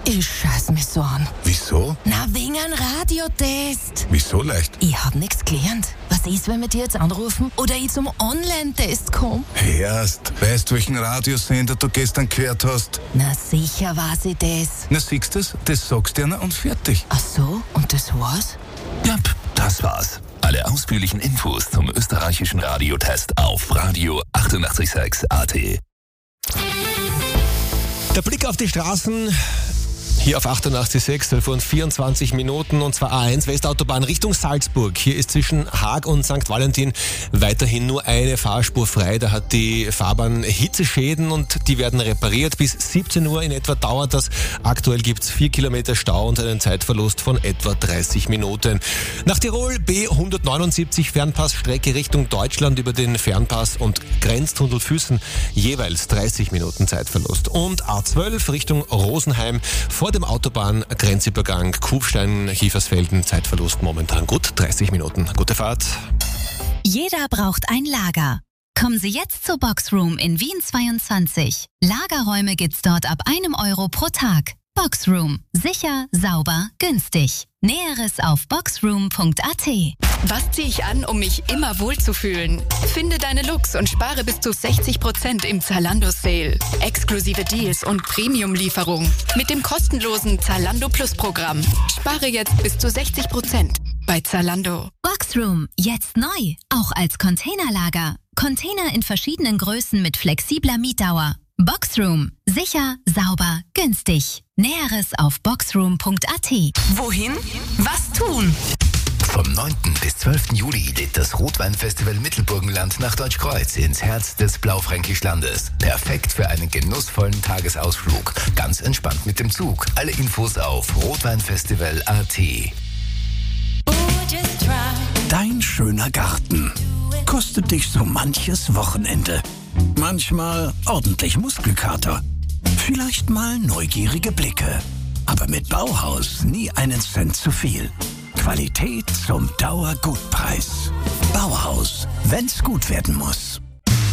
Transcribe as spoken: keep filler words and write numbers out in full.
Ich scheiß mich so an. Wieso? Na, wegen einem Radiotest. Wieso leicht? Ich hab nix gelernt. Was ist, wenn wir dir jetzt anrufen oder ich zum Online-Test komme? Erst, weißt du, welchen Radiosender du gestern gehört hast? Na sicher weiß ich das. Na, siehst du das? Das sagst du einer und fertig. Ach so, und das war's? Ja, das war's. Alle ausführlichen Infos zum österreichischen Radiotest auf Radio achtundachtzig Komma sechs A T. Der Blick auf die Straßen hier auf achtundachtzig Komma sechs, zwölf Uhr vierundzwanzig Minuten, und zwar A eins Westautobahn Richtung Salzburg. Hier ist zwischen Haag und Sankt Valentin weiterhin nur eine Fahrspur frei. Da hat die Fahrbahn Hitzeschäden und die werden repariert. Bis siebzehn Uhr in etwa dauert das. Aktuell gibt es vier Kilometer Stau und einen Zeitverlust von etwa dreißig Minuten. Nach Tirol B hundertneunundsiebzig Fernpassstrecke Richtung Deutschland über den Fernpass und Grenztunnel Füssen jeweils dreißig Minuten Zeitverlust. Und A zwölf Richtung Rosenheim vor dem Autobahn-Grenzübergang Kufstein-Hiefersfelden, Zeitverlust momentan gut dreißig Minuten. Gute Fahrt. Jeder braucht ein Lager. Kommen Sie jetzt zur Boxroom in Wien zweiundzwanzig. Lagerräume gibt's dort ab einem Euro pro Tag. Boxroom. Sicher, sauber, günstig. Näheres auf boxroom punkt a t. Was ziehe ich an, um mich immer wohlzufühlen? Finde deine Looks und spare bis zu sechzig Prozent im Zalando Sale. Exklusive Deals und Premium-Lieferung. Mit dem kostenlosen Zalando Plus Programm. Spare jetzt bis zu sechzig Prozent bei Zalando. Boxroom. Jetzt neu. Auch als Containerlager. Container in verschiedenen Größen mit flexibler Mietdauer. Boxroom. Sicher, sauber, günstig. Näheres auf boxroom punkt a t. Wohin? Was tun? Vom neunten bis zwölften Juli lädt das Rotweinfestival Mittelburgenland nach Deutschkreuz ins Herz des Blaufränkischlandes. Perfekt für einen genussvollen Tagesausflug. Ganz entspannt mit dem Zug. Alle Infos auf rotweinfestival punkt a t. Dein schöner Garten kostet dich so manches Wochenende. Manchmal ordentlich Muskelkater. Vielleicht mal neugierige Blicke. Aber mit Bauhaus nie einen Cent zu viel. Qualität zum Dauergutpreis. Bauhaus, wenn's gut werden muss.